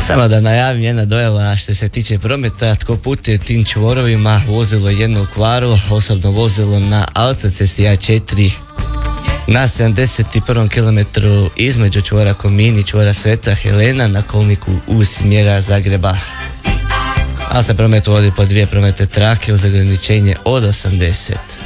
Samo da najavim jedna dojava što se tiče prometa. Tko putuje tim čvorovima, vozilo jedno u kvaru, osobno vozilo na autocesti A4 na 71. kilometru između čvora Komin i čvora Sveta Helena na kolniku u smjera Zagreba. A se promet vodi po dvije prometne trake uz ograničenje od 80.